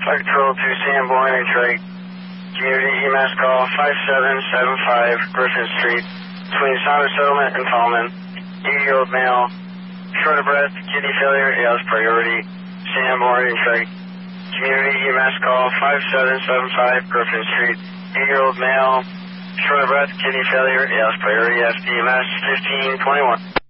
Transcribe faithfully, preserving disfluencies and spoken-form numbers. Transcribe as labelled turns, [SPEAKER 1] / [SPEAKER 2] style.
[SPEAKER 1] Flight Control to Sanborn and Trey. Community E M S call five seven seven five Griffin Street between Saunders Settlement and Tallman. eighty-year-old male, short of breath, kidney failure, as priority, Sanborn and Trey. Community E M S call five seven seven five Griffin Street. eighty-year-old male, short of breath, kidney failure, as priority, S D M S fifteen twenty-one.